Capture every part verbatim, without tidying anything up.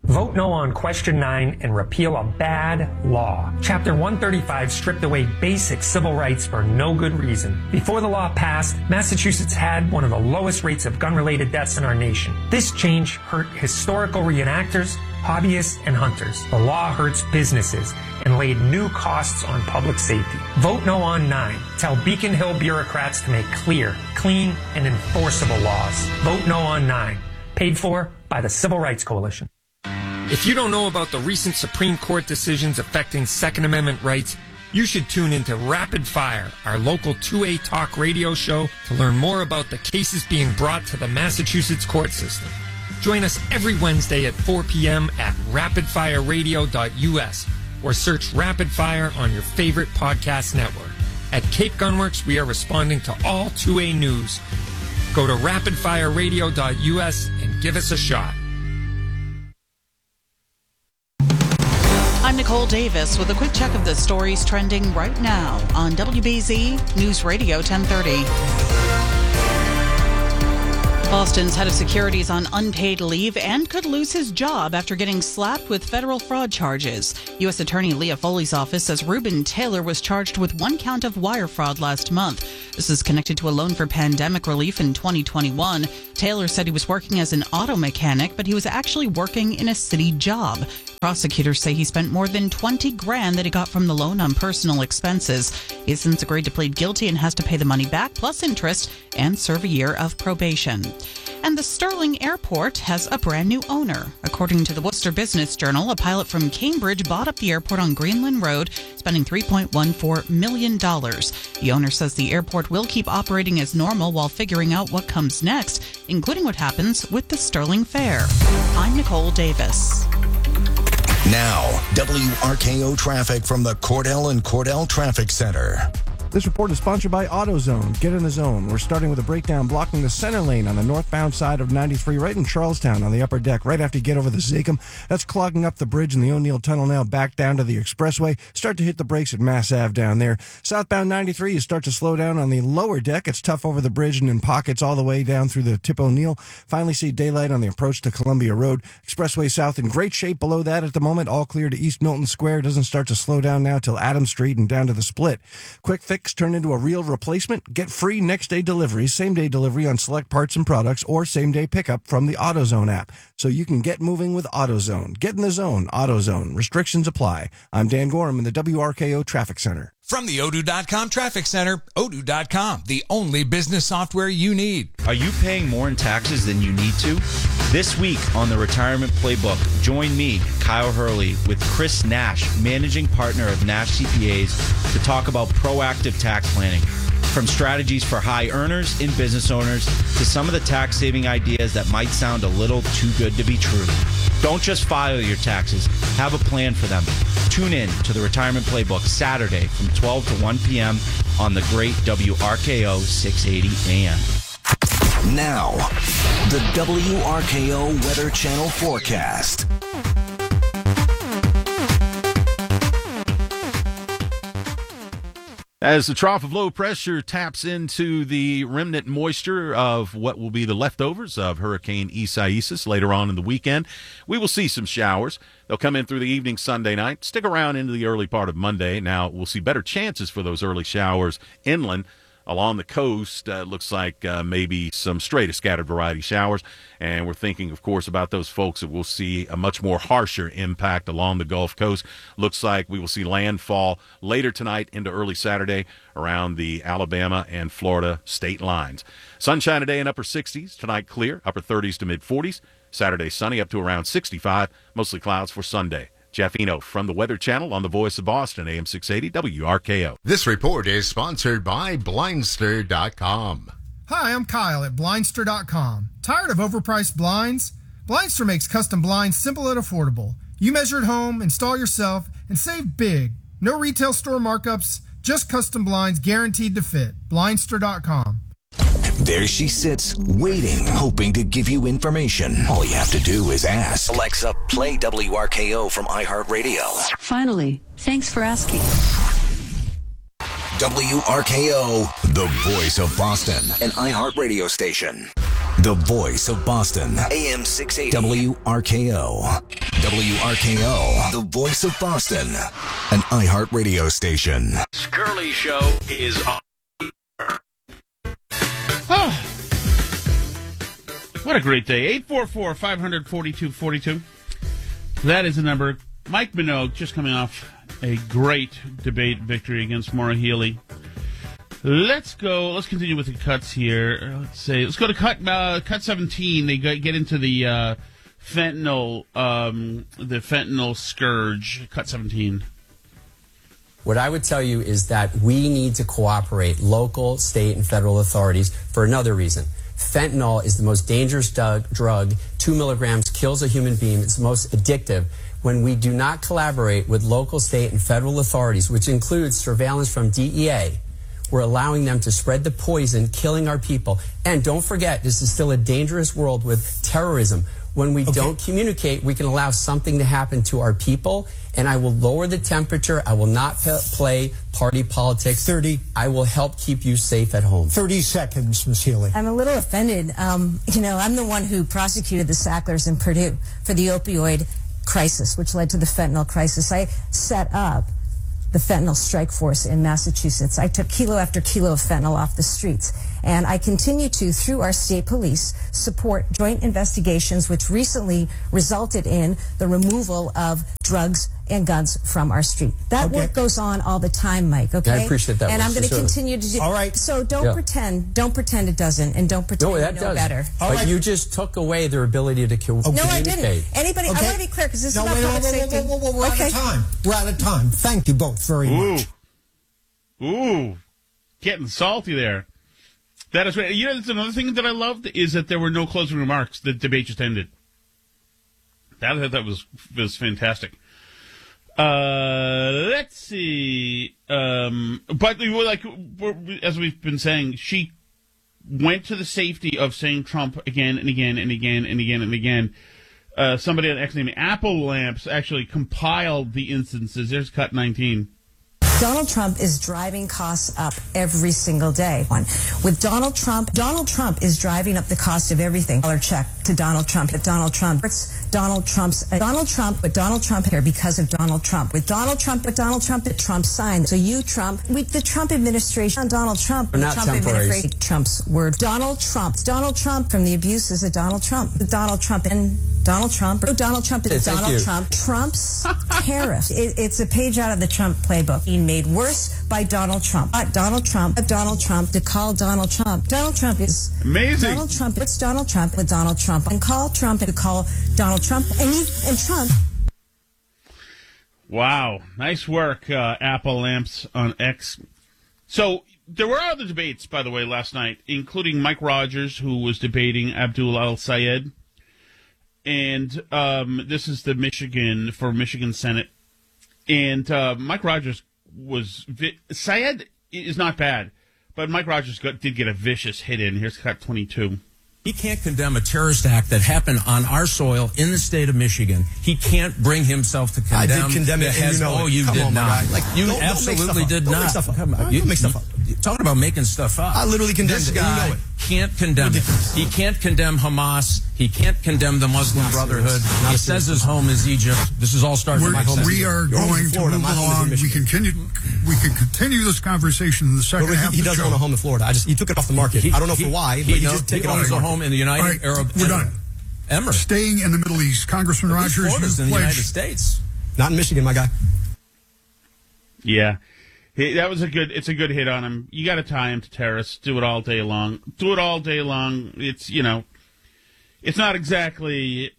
Vote no on question nine and repeal a bad law. Chapter one thirty-five stripped away basic civil rights for no good reason. Before the law passed, Massachusetts had one of the lowest rates of gun-related deaths in our nation. This change hurt historical reenactors, hobbyists, and hunters. The law hurts businesses and laid new costs on public safety. Vote no on nine. Tell Beacon Hill bureaucrats to make clear, clean, and enforceable laws. Vote no on nine. Paid for by the Civil Rights Coalition. If you don't know about the recent Supreme Court decisions affecting Second Amendment rights, you should tune into Rapid Fire, our local two A talk radio show, to learn more about the cases being brought to the Massachusetts court system. Join us every Wednesday at four p.m. at rapid fire radio dot u s or search Rapid Fire on your favorite podcast network. At Cape Gunworks, we are responding to all two A news. Go to rapid fire radio dot u s and give us a shot. I'm Nicole Davis with a quick check of the stories trending right now on W B Z News Radio ten thirty. Boston's head of security is on unpaid leave and could lose his job after getting slapped with federal fraud charges. U S. Attorney Leah Foley's office says Reuben Taylor was charged with one count of wire fraud last month. This is connected to a loan for pandemic relief in twenty twenty-one. Taylor said he was working as an auto mechanic, but he was actually working in a city job. Prosecutors say he spent more than twenty grand that he got from the loan on personal expenses. He has since agreed to plead guilty and has to pay the money back plus interest and serve a year of probation. And the Stirling Airport has a brand new owner. According to the Worcester Business Journal, a pilot from Cambridge bought up the airport on Greenland Road, spending three point one four million dollars. The owner says the airport will keep operating as normal while figuring out what comes next, including what happens with the Stirling Fair. I'm Nicole Davis. Now, W R K O traffic from the Cordell and Cordell Traffic Center. This report is sponsored by AutoZone. Get in the zone. We're starting with a breakdown blocking the center lane on the northbound side of ninety-three, right in Charlestown on the upper deck, right after you get over the Zachem. That's clogging up the bridge in the O'Neill Tunnel now, back down to the expressway. Start to hit the brakes at Mass Ave down there. Southbound ninety-three, you start to slow down on the lower deck. It's tough over the bridge and in pockets all the way down through the Tip O'Neill. Finally see daylight on the approach to Columbia Road. Expressway South in great shape below that at the moment. All clear to East Milton Square. Doesn't start to slow down now till Adams Street and down to the Split. Quick fix turn into a real replacement. Get free next day delivery, same day delivery on select parts and products, or same day pickup from the AutoZone app. So you can get moving with AutoZone. Get in the zone. AutoZone. Restrictions apply. I'm Dan Gorham in the W R K O Traffic Center. From the Odoo dot com Traffic Center, Odoo dot com, the only business software you need. Are you paying more in taxes than you need to? This week on the Retirement Playbook, join me, Kyle Hurley, with Chris Nash, managing partner of Nash C P As, to talk about proactive tax planning. From strategies for high earners and business owners to some of the tax-saving ideas that might sound a little too good to be true. Don't just file your taxes. Have a plan for them. Tune in to the Retirement Playbook Saturday from twelve to one p.m. on the great W R K O six eighty A M. Now, the W R K O Weather Channel forecast. As the trough of low pressure taps into the remnant moisture of what will be the leftovers of Hurricane Isaias later on in the weekend, we will see some showers. They'll come in through the evening Sunday night, stick around into the early part of Monday. Now, we'll see better chances for those early showers inland. Along the coast, uh, looks like uh, maybe some straight scattered variety showers. And we're thinking, of course, about those folks that will see a much more harsher impact along the Gulf Coast. Looks like we will see landfall later tonight into early Saturday around the Alabama and Florida state lines. Sunshine today in upper sixties. Tonight clear, upper thirties to mid forties. Saturday sunny up to around sixty-five. Mostly clouds for Sunday. Jeff Eno from the Weather Channel on the Voice of Boston, A M six eighty W R K O. This report is sponsored by Blindster dot com. Hi, I'm Kyle at Blindster dot com. Tired of overpriced blinds? Blindster makes custom blinds simple and affordable. You measure at home, install yourself, and save big. No retail store markups, just custom blinds guaranteed to fit. Blindster dot com. There she sits, waiting, hoping to give you information. All you have to do is ask. Alexa, play W R K O from iHeartRadio. Finally, thanks for asking. W R K O, the voice of Boston, an iHeartRadio station. The voice of Boston. A M six eighty. W R K O. W R K O. The voice of Boston. An iHeart radio station. Curly Show is on. Oh, what a great day. eight four four, five hundred, forty-two forty-two. That is the number. Mike Minogue just coming off a great debate victory against Maura Healey. Let's go. Let's continue with the cuts here. Let's say let's go to cut uh, cut seventeen. They get into the uh, fentanyl um, the fentanyl scourge. Cut seventeen. What I would tell you is that we need to cooperate, local, state, and federal authorities, for another reason. Fentanyl is the most dangerous drug. Two milligrams kills a human being. It's the most addictive. When we do not collaborate with local, state, and federal authorities, which includes surveillance from D E A, we're allowing them to spread the poison, killing our people. And don't forget, this is still a dangerous world with terrorism. When we okay. don't communicate, we can allow something to happen to our people, and I will lower the temperature. I will not p- play party politics. thirty. I will help keep you safe at home. thirty seconds, Miz Healey. I'm a little offended. Um, you know, I'm the one who prosecuted the Sacklers in Purdue for the opioid crisis, which led to the fentanyl crisis. I set up the fentanyl strike force in Massachusetts. I took kilo after kilo of fentanyl off the streets. And I continue to, through our state police, support joint investigations, which recently resulted in the removal of drugs and guns from our street. That okay. work goes on all the time, Mike, okay? Yeah, I appreciate that. And I'm going to sure. continue to do All right. So don't yeah. pretend, don't pretend it doesn't, and don't pretend no, that you know does. better. All but right. you just took away their ability to co- okay. No, communicate. I didn't. Anybody, okay. I want to be clear, because this no, is about wait, public whoa, safety. Whoa, whoa, whoa, whoa, we're okay. out of time. We're out of time. Thank you both very Ooh. much. Ooh. Getting salty there. That is right. You know, that's another thing that I loved is that there were no closing remarks. The debate just ended. That that was was fantastic. Uh, let's see. Um, but like as we've been saying, she went to the safety of saying Trump again and again and again and again and again. Uh, somebody on X named Apple Lamps actually compiled the instances. There's cut nineteen. Donald Trump is driving costs up every single day. With Donald Trump, Donald Trump is driving up the cost of everything. Dollar check to Donald Trump. With Donald Trump, it's Donald Trump's uh, Donald Trump, but Donald Trump here because of Donald Trump. With Donald Trump, but Donald Trump, that Trump signed. So you, Trump, with the Trump administration, Donald Trump, We're not Trump administration, Trump's word. Donald Trump, it's Donald Trump from the abuses of Donald Trump. With Donald Trump and Donald Trump. Oh, Donald Trump is hey, Donald Trump. Trump's tariff. It, it's a page out of the Trump playbook. Being made worse by Donald Trump. Uh, Donald Trump. Uh, Donald Trump to call Donald Trump. Donald Trump is amazing. Donald Trump. It's Donald Trump with Donald Trump. And call Trump to call Donald Trump. And you and Trump. Wow. Nice work, uh, Apple Lamps on X. So there were other debates, by the way, last night, including Mike Rogers, who was debating Abdul Al-Sayed. And um, this is the Michigan, for Michigan Senate. And uh, Mike Rogers was, vi- Syed is not bad, but Mike Rogers got, did get a vicious hit in. Here's cut twenty-two. He can't condemn a terrorist act that happened on our soil in the state of Michigan. He can't bring himself to condemn. I did condemn it, and you know Oh, it. you Come did on, not. Like, you don't, absolutely don't did don't not. Make stuff up. Come on. Don't You, make stuff up. Talking about making stuff up. I literally condemned this it, guy and you know it. Can't condemn Ridiculous. it. He can't condemn Hamas. He can't condemn the Muslim Not Brotherhood. serious. Not He serious. says his home is Egypt. This is all starting We're, to make sense. we are Your home's going in to Florida, move my home is in along. We Michigan. continue. We can continue this conversation in the second But he, half he of the doesn't show. own a home in Florida. I just he took it off the market. He- I don't know he- for why, he but he know- just take he it off owns the a market. home in the United All right, Arab we're Emirates. done. Emirates. Staying in the Middle East, Congressman At least Rogers, Florida's you in the United pledged. States. Not in Michigan, my guy. Yeah. He, that was a good, it's a good hit on him. You got to tie him to terrorists. Do it all day long. Do it all day long. It's, you know, it's not exactly,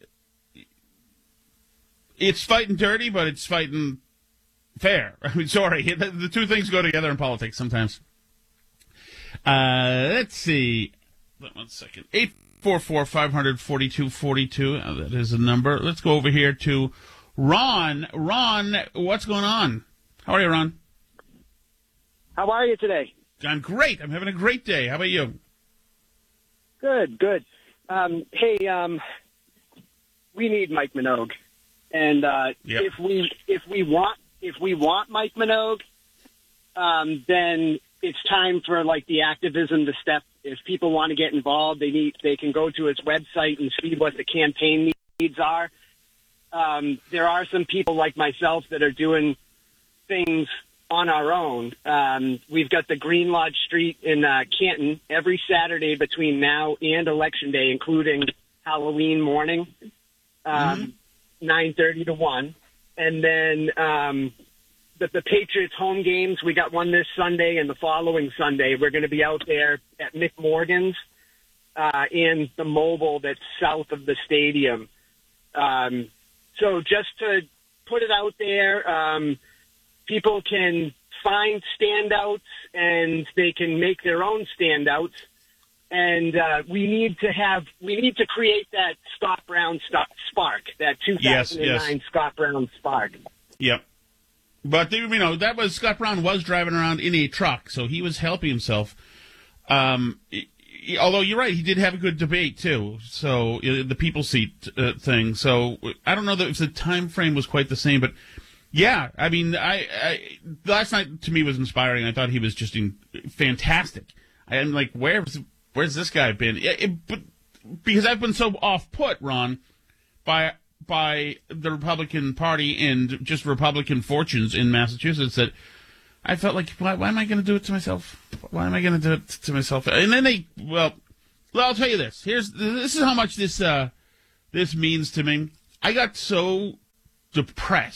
it's fighting dirty, but it's fighting fair. I mean, sorry. The, the two things go together in politics sometimes. Uh, let's see. One second. eight four four, five hundred, forty-two forty-two. Uh, that is the number. Let's go over here to Ron. Ron, what's going on? How are you, Ron? How are you today? I'm great. I'm having a great day. How about you? Good, good. Um, hey, um, we need Mike Minogue, and uh, Yep. if we if we want if we want Mike Minogue, um, then it's time for like the activism to step if people want to get involved, they need they can go to his website and see what the campaign needs are. Um, there are some people like myself that are doing things on our own. Um, we've got the Green Lodge Street in uh, Canton every Saturday between now and Election Day, including Halloween morning, um, mm-hmm. nine thirty to one. And then um, the, the Patriots home games, we got one this Sunday and the following Sunday. We're going to be out there at Mick Morgan's uh, in the mobile that's south of the stadium. Um, so just to put it out there, um, people can find standouts and they can make their own standouts. And uh, we need to have, we need to create that Scott Brown spark, that two thousand nine yes, yes. Scott Brown spark. Yep. But, you know, that was, Scott Brown was driving around in a truck, so he was helping himself. Um, he, although you're right, he did have a good debate, too. So, uh, the people seat uh, thing. So, I don't know that if the time frame was quite the same, but yeah, I mean, I, I last night to me was inspiring. I thought he was just in, fantastic. I'm like, where's where's this guy been? It, it, but because I've been so off put, Ron, by by the Republican Party and just Republican fortunes in Massachusetts that I felt like, why, why am I going to do it to myself? Why am I going to do it to myself? And then they, well, well, I'll tell you this. Here's this is how much this uh, this means to me. I got so depressed